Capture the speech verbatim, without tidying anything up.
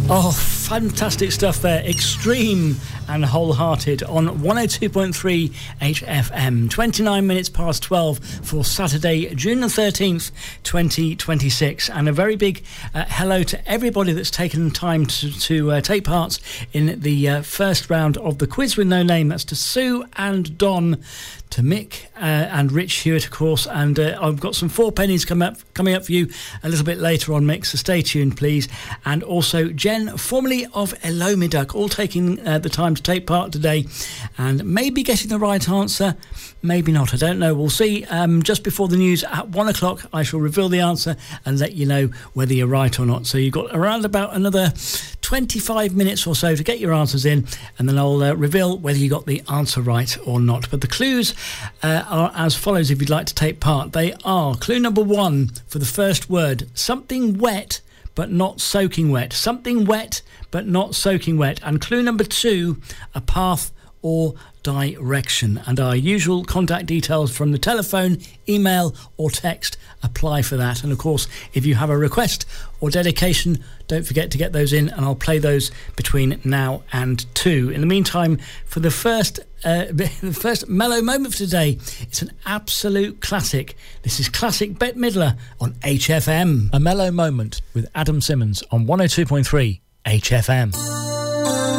Oh, fantastic stuff there. Extreme and Wholehearted on one oh two point three H F M. twenty-nine minutes past twelve for Saturday, June the thirteenth, twenty twenty-six. And a very big uh, hello to everybody that's taken time to, to uh, take part in the uh, first round of the Quiz with No Name. That's to Sue and Don, to Mick uh, and Rich Hewitt, of course. And uh, I've got some four pennies coming up, coming up for you a little bit later on, Mick, so stay tuned, please. And also Jen, formerly of Elomiduck, all taking uh, the time to take part today and maybe getting the right answer, maybe not, I don't know, we'll see. Um, just before the news at one o'clock I shall reveal the answer and let you know whether you're right or not. So you've got around about another twenty-five minutes or so to get your answers in, and then I'll uh, reveal whether you got the answer right or not. But the clues uh, are as follows if you'd like to take part. They are: clue number one for the first word, something wet but not soaking wet. Something wet but not soaking wet. And clue number two, a path or direction. And our usual contact details from the telephone, email or text apply for that. And of course, if you have a request or dedication, don't forget to get those in, and I'll play those between now and two. In the meantime, for the first uh, the first mellow moment for today, it's an absolute classic. This is classic Bette Midler on H F M. A mellow moment with Adam Simmons on one oh two point three H F M.